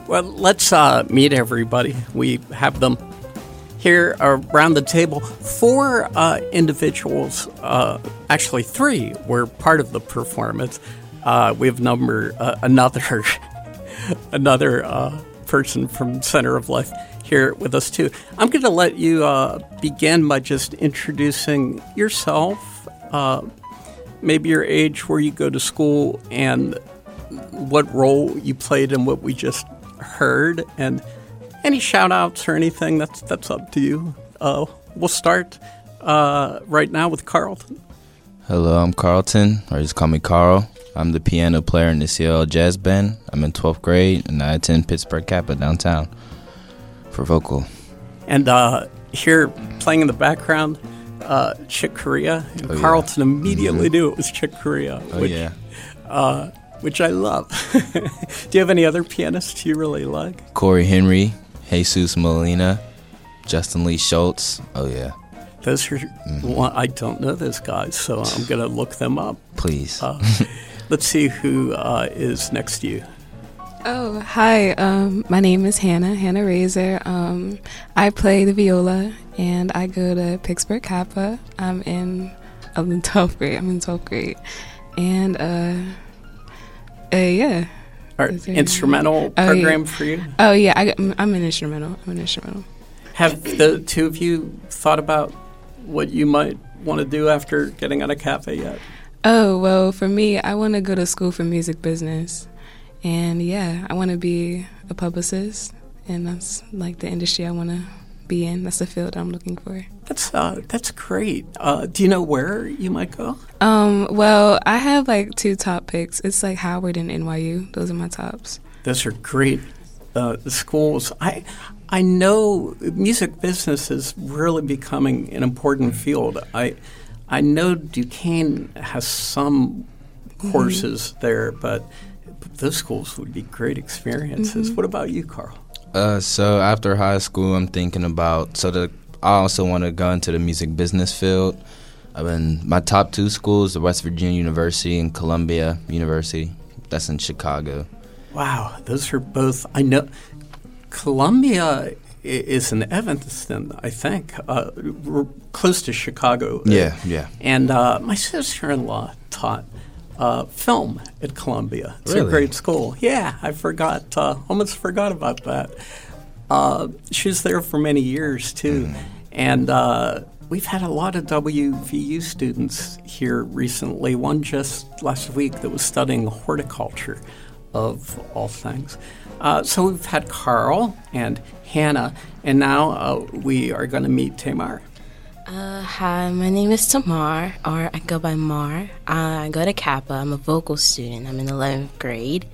Well, let's meet everybody. We have them here around the table. 4 individuals, actually 3, were part of the performance. We have another person from Center of Life here with us, too. I'm going to let you begin by just introducing yourself, maybe your age, where you go to school, and what role you played in what we just heard, and any shout-outs or anything, that's up to you. We'll start right now with Carlton. Hello, I'm Carlton, or just call me Carl. I'm the piano player in the CL Jazz Band. I'm in 12th grade, and I attend Pittsburgh Kappa downtown for vocal. And here, playing in the background, Chick Corea. And Carlton immediately knew it was Chick Corea. Which I love. Do you have any other pianists you really like? Corey Henry, Jesus Molina, Justin Lee Schultz. Oh, yeah. Those are I don't know those guys, so I'm going to look them up. Please. Let's see who is next to you. Oh, hi. My name is Hannah Razor. I play the viola, and I go to Pittsburgh Kappa. I'm in 12th grade. And, yeah. Instrumental program for you? Oh, yeah. I'm an instrumental. Have the two of you thought about what you might want to do after getting out of Cafe yet? Oh, well, for me, I want to go to school for music business. And, yeah, I want to be a publicist. And that's, like, the industry I want to be in. That's the field I'm looking for. That's great. Do you know where you might go? Well, I have, like, 2 top picks. It's, like, Howard and NYU. Those are my tops. Those are great schools. I know music business is really becoming an important field. I know Duquesne has some courses there, but those schools would be great experiences. What about you, Carl? So after high school, I'm thinking about I also want to go into the music business field. My top 2 schools, the West Virginia University and Columbia University. That's in Chicago. Wow, those are both. I know Columbia is in Evanston, I think, close to Chicago. Yeah. And my sister-in-law taught film at Columbia. It's a great school. Yeah, I almost forgot about that. She was there for many years, too. And we've had a lot of WVU students here recently. One just last week that was studying horticulture, of all things. So we've had Carl and Hannah, and now we are going to meet Tamar. Hi, my name is Tamar, or I go by Mar. I go to Kappa. I'm a vocal student. I'm in 11th grade.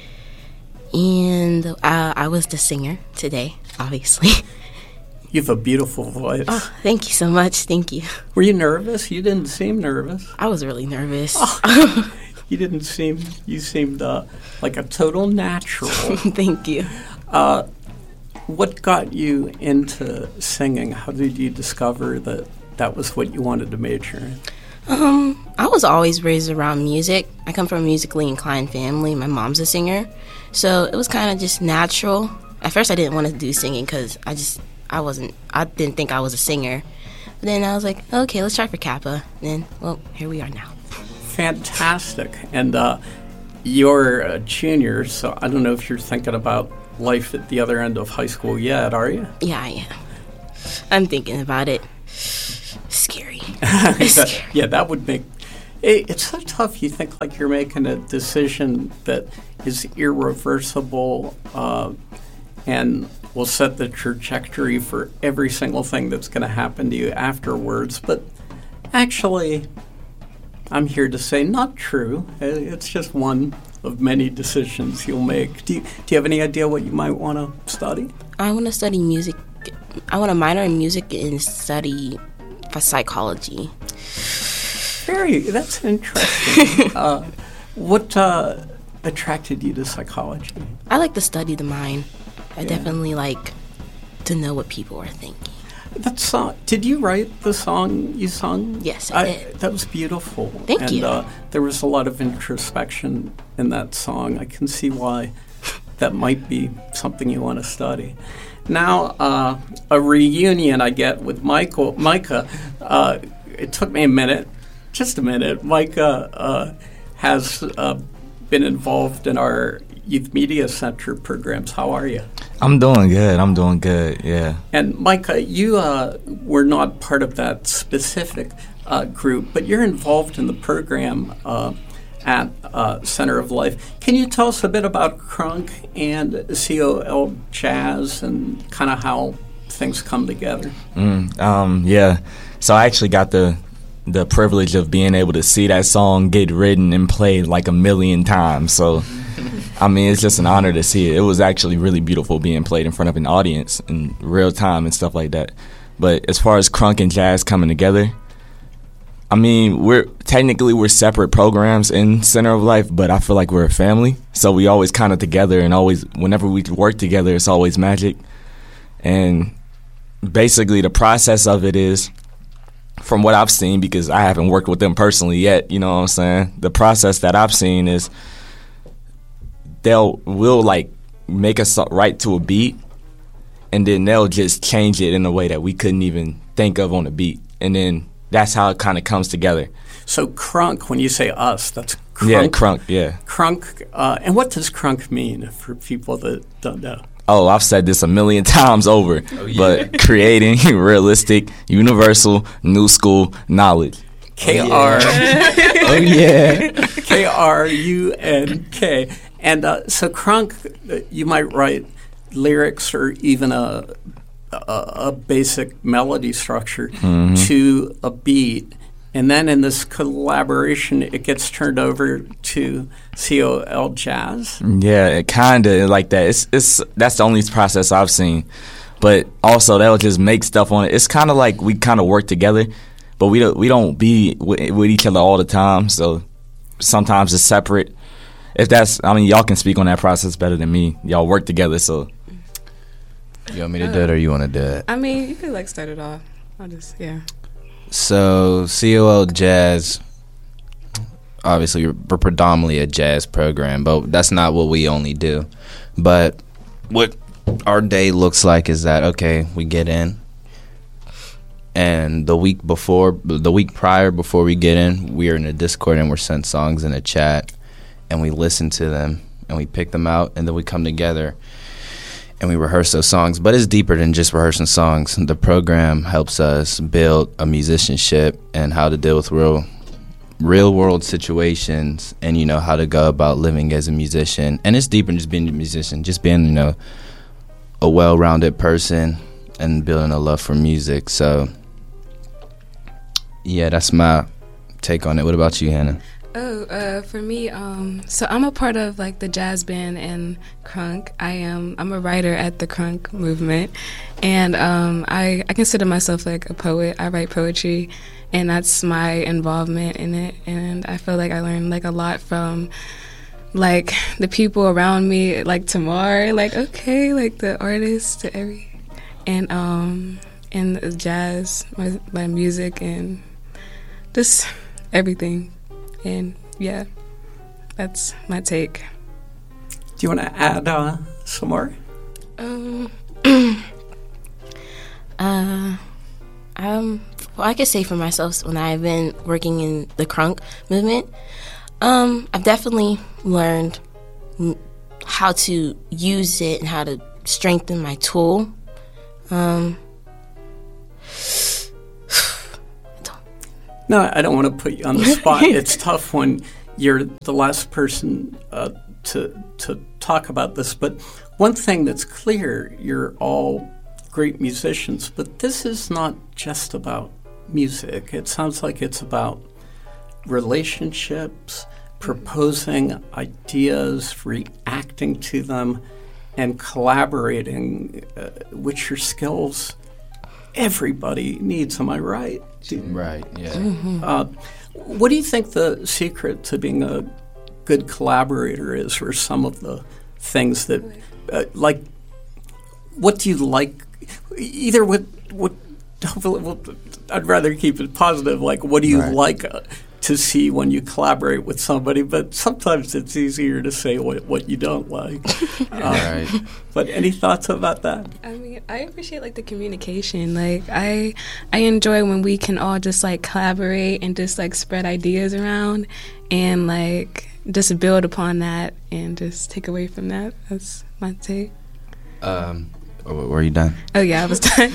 And I was the singer today, obviously. You have a beautiful voice. Oh, thank you so much. Thank you. Were you nervous? You didn't seem nervous. I was really nervous. Oh, you seemed like a total natural. Thank you. What got you into singing? How did you discover that was what you wanted to major in? I was always raised around music. I come from a musically inclined family. My mom's a singer. So it was kind of just natural. At first I didn't want to do singing because I didn't think I was a singer. But then I was like, okay, let's try for Kappa. And then, well, here we are now. Fantastic. And you're a junior, so I don't know if you're thinking about life at the other end of high school yet, are you? Yeah, I am. I'm thinking about it. Scary. Yeah, that would make... It's so tough. You think like you're making a decision that is irreversible and will set the trajectory for every single thing that's going to happen to you afterwards. But actually, I'm here to say not true. It's just one of many decisions you'll make. Do you have any idea what you might want to study? I want to study music. I want to minor in music and study psychology. That's interesting. What attracted you to psychology? I like to study the mind. I definitely like to know what people are thinking. That song, did you write the song you sung? Yes, I did. That was beautiful. Thank you. And there was a lot of introspection in that song. I can see why that might be something you want to study. Now, a reunion I get with Micah. It took me a minute, just a minute. Micah has been involved in our Youth Media Center programs. How are you? I'm doing good, yeah. And Micah, you were not part of that specific group, but you're involved in the program at Center of Life. Can you tell us a bit about Crunk and COL Jazz and kind of how things come together? Yeah. So I actually got the privilege of being able to see that song get written and played like a million times. So, I mean, it's just an honor to see it. It was actually really beautiful being played in front of an audience in real time and stuff like that. But as far as Crunk and Jazz coming together, I mean, we're separate programs in Center of Life, but I feel like we're a family. So we always kind of together, and always, whenever we work together, it's always magic. And basically the process of it is, from what I've seen, because I haven't worked with them personally yet, you know what I'm saying? The process that I've seen is we'll like make us write to a beat, and then they'll just change it in a way that we couldn't even think of on the beat. And then that's how it kind of comes together. So Crunk, when you say us, that's Crunk? Yeah, Crunk, yeah. Crunk, and what does Crunk mean for people that don't know? Oh, I've said this a million times over, but creating realistic, universal, new school knowledge. K-R. Oh, yeah. K-R-U-N-K. And so Crunk, you might write lyrics or even a basic melody structure to a beat, and then in this collaboration, it gets turned over to COL Jazz. Yeah, it kind of like that. It's that's the only process I've seen, but also they'll just make stuff on it. It's kind of like we kind of work together, but we don't be with each other all the time. So sometimes it's separate. Y'all can speak on that process better than me. Y'all work together, so. You want me to do it or you want to do it? I mean, you could start it off. Yeah. So COL Jazz, obviously we're predominantly a jazz program, but that's not what we only do. But what our day looks like is that, okay, we get in, and the week prior before we get in, we are in a Discord and we're sent songs in a chat, and we listen to them and we pick them out, and then we come together and we rehearse those songs. But it's deeper than just rehearsing songs. The program helps us build a musicianship and how to deal with real world situations, and how to go about living as a musician. And it's deeper than just being a musician, just being a well-rounded person and building a love for music. So yeah, that's my take on it. What about you, Hannah? For me, so I'm a part of the jazz band and Crunk. I'm a writer at the Crunk movement, and I consider myself a poet. I write poetry, and that's my involvement in it. And I feel like I learned a lot from the people around me, Tamar, the artists to and the jazz, my music, and just everything. And yeah, that's my take. Do you want to add some more? I could say for myself, when I've been working in the Crunk movement, I've definitely learned how to use it and how to strengthen my tool. No, I don't want to put you on the spot. It's tough when you're the last person to talk about this. But one thing that's clear, you're all great musicians, but this is not just about music. It sounds like it's about relationships, proposing ideas, reacting to them, and collaborating, which your skills everybody needs. Am I right? Right, yeah. Mm-hmm. What do you think the secret to being a good collaborator is, or some of the things that, what do you like? Hopefully, I'd rather keep it positive. What do you like to see when you collaborate with somebody, but sometimes it's easier to say what you don't like. Right. But any thoughts about that? I mean, I appreciate like the communication. Like I enjoy when we can all just like collaborate and just like spread ideas around and like just build upon that and just take away from that. That's my take. Were you done? Oh yeah, I was done.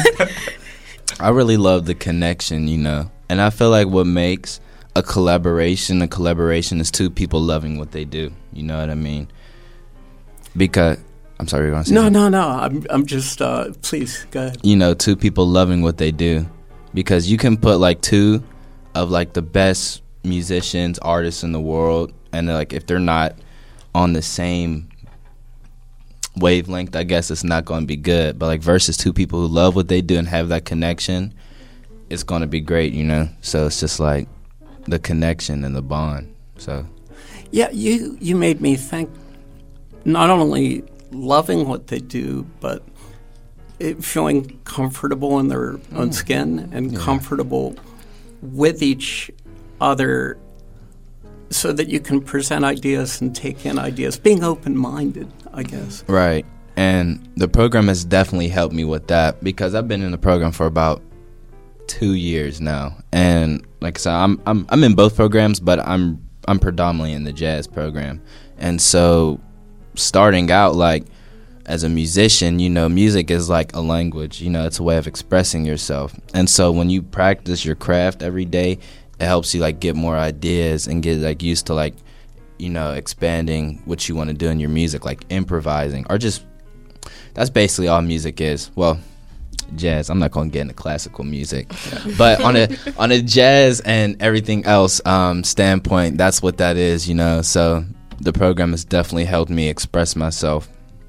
I really love the connection, and I feel like what makes a collaboration is two people loving what they do. You know what I mean? Because I'm sorry, you're going to say No. I'm just please go ahead. Two people loving what they do, because you can put like two of like the best musicians, artists in the world, and like if they're not on the same wavelength, I guess it's not going to be good. But like versus two people who love what they do and have that connection, it's going to be great. So it's just like the connection and the bond. So yeah, you made me think, not only loving what they do, but feeling comfortable in their own skin and comfortable with each other, so that you can present ideas and take in ideas, being open-minded, I guess. Right. And the program has definitely helped me with that, because I've been in the program for about 2 years now. And like I said, I'm in both programs, but I'm predominantly in the jazz program. And so starting out, like, as a musician, music is like a language. It's a way of expressing yourself. And so when you practice your craft every day, it helps you like get more ideas and get like used to like, expanding what you want to do in your music, like improvising, or just, that's basically all music is. Well, jazz, I'm not going to get into classical music, but on a jazz and everything else standpoint, that's what that is, So the program has definitely helped me express myself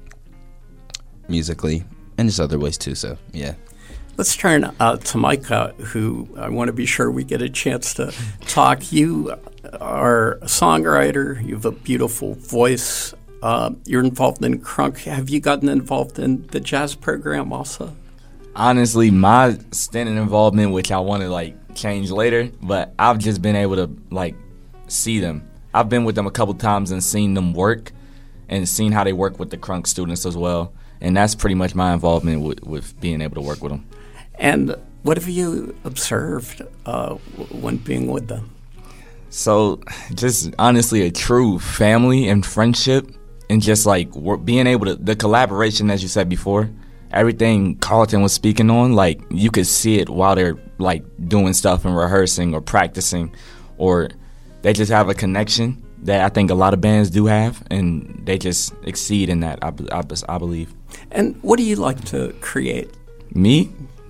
musically and just other ways too. So yeah. Let's turn to Micah, who I want to be sure we get a chance to talk. You are a songwriter. You have a beautiful voice. You're involved in Crunk. Have you gotten involved in the jazz program also? Honestly, my stint and involvement, which I want to like change later, but I've just been able to like see them. I've been with them a couple times and seen them work and seen how they work with the Crunk students as well. And that's pretty much my involvement with being able to work with them. And what have you observed when being with them? So just honestly a true family and friendship, and just like being able to, the collaboration, as you said before, everything Carlton was speaking on, like you could see it while they're like doing stuff and rehearsing or practicing, or they just have a connection that I think a lot of bands do have, and they just exceed in that, I believe. And what do you like to create? Me?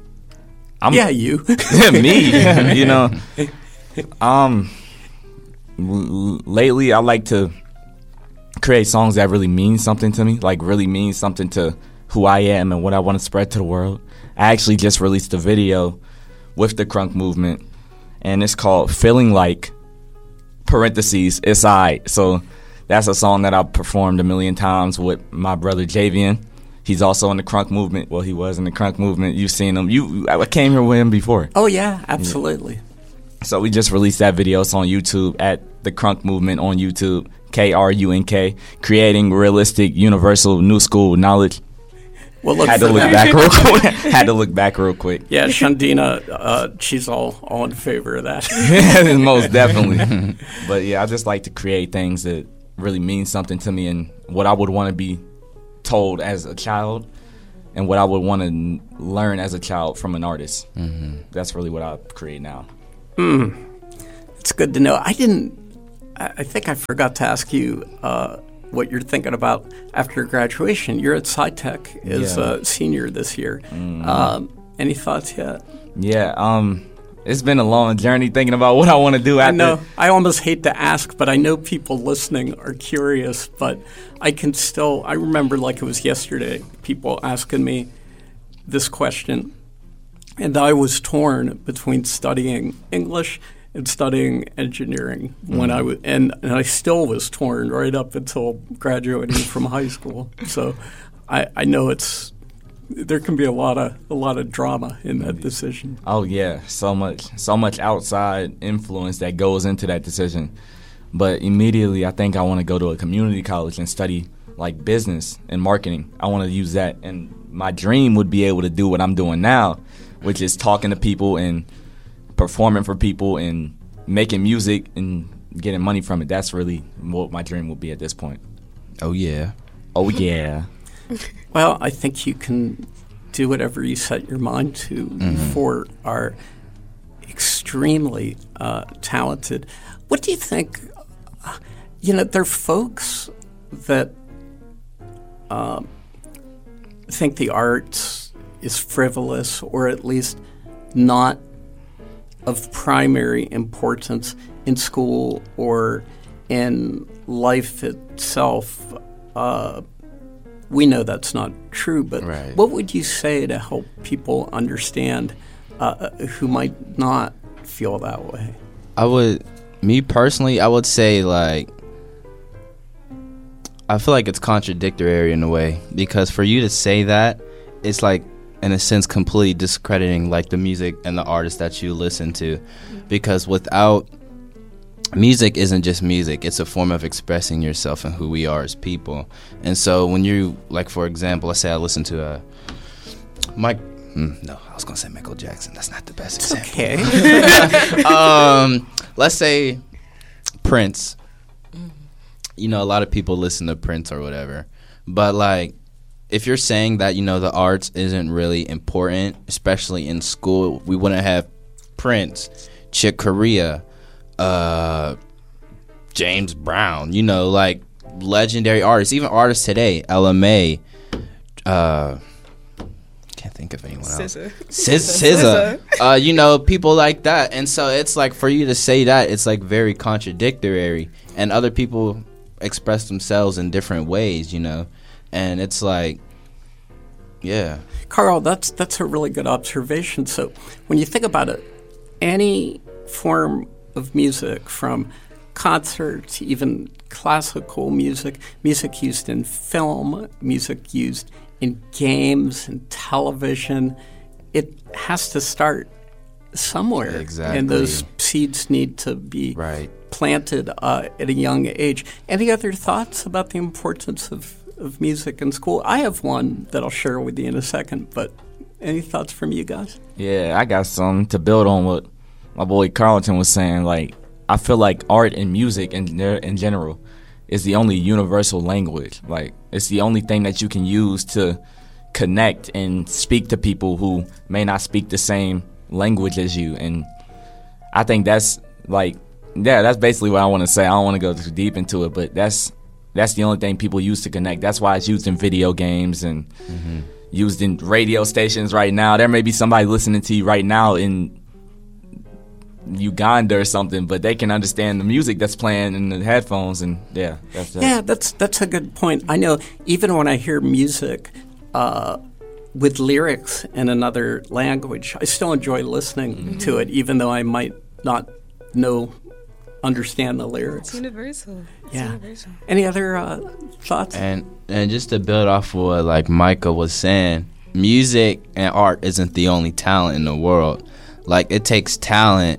You. Me. Lately I like to create songs that really mean something to me, like really mean something to who I am and what I want to spread to the world. I actually just released a video with the Crunk movement, and it's called Feeling Like, parentheses, It's I. So that's a song that I've performed 1 million times with my brother Javian. He's also in the Crunk movement. Well, he was in the Crunk movement. You've seen him. I came here with him before. Oh, yeah, absolutely. Yeah. So we just released that video. It's on YouTube at the Crunk movement on YouTube, KRUNK, creating realistic, universal, new school knowledge. Well, had to look back real quick. Yeah, Shandina, she's all in favor of that. Most definitely. But yeah, I just like to create things that really mean something to me, and what I would want to be told as a child, and what I would want to learn as a child from an artist. Mm-hmm. That's really what I create now. It's good to know. I think I forgot to ask you what you're thinking about after graduation. You're at SciTech as a senior this year. Any thoughts yet? Yeah, it's been a long journey thinking about what I want to do after. I know. I almost hate to ask, but I know people listening are curious, but I remember like it was yesterday, people asking me this question, and I was torn between studying English and studying engineering when I was, and I still was torn right up until graduating from high school. So I know it's there can be a lot of drama in that decision. Oh yeah, so much outside influence that goes into that decision. But immediately, I think I want to go to a community college and study like business and marketing. I want to use that, and my dream would be able to do what I'm doing now, which is talking to people and performing for people and making music and getting money from it. That's really what my dream would be at this point. Oh yeah. Oh yeah. Well, I think you can do whatever you set your mind to. For are extremely talented. What do you think? There are folks that think the arts is frivolous, or at least not of primary importance in school or in life itself. We know that's not true, but what would you say to help people understand who might not feel that way? Me personally, I would say, like, I feel like it's contradictory in a way, because for you to say that, it's like, in a sense, completely discrediting like the music and the artists that you listen to, because without music isn't just music, it's a form of expressing yourself and who we are as people. And so when you, like, for example, let's say I listen to I was gonna say Michael Jackson. That's not the best example. Okay. Let's say Prince. A lot of people listen to Prince or whatever, but like, if you're saying that, the arts isn't really important, especially in school, we wouldn't have Prince, Chick Corea, James Brown, like legendary artists, even artists today, LMA, can't think of anyone else. SZA. People like that. And so it's like, for you to say that, it's like very contradictory, and other people express themselves in different ways, and it's like, yeah. Carl, that's a really good observation. So when you think about it, any form of music, from concerts, even classical music, music used in film, music used in games and television, it has to start somewhere. Exactly. And those seeds need to be planted at a young age. Any other thoughts about the importance of music in school? I have one that I'll share with you in a second, but any thoughts from you guys? Yeah, I got some to build on what my boy Carlton was saying. Like, I feel like art and music in general is the only universal language. Like, it's the only thing that you can use to connect and speak to people who may not speak the same language as you. And I think that's like, yeah, that's basically what I want to say. I don't want to go too deep into it, but that's the only thing people use to connect. That's why it's used in video games and used in radio stations right now. There may be somebody listening to you right now in Uganda or something, but they can understand the music that's playing in the headphones, and that's a good point. I know even when I hear music with lyrics in another language, I still enjoy listening to it, even though I might not understand the lyrics. It's universal. Universal. Any other thoughts? And just to build off of what like Micah was saying, music and art isn't the only talent in the world. Like, it takes talent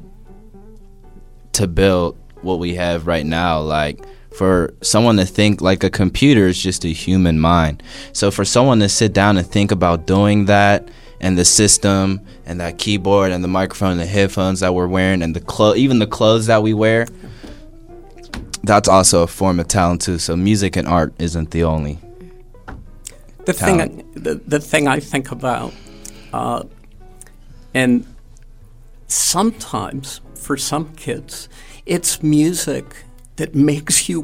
to build what we have right now. Like, for someone to think, like, a computer is just a human mind. So for someone to sit down and think about doing that, and the system and that keyboard and the microphone and the headphones that we're wearing and even the clothes that we wear, that's also a form of talent too. So music and art isn't the only talent. The thing I think about, and sometimes for some kids, it's music that makes you